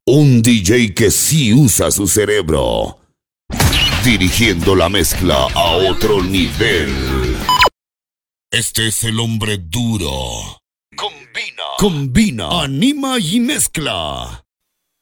Un DJ que sí usa su cerebro, dirigiendo la mezcla a otro nivel. Este es el hombre duro. Combina, anima y mezcla.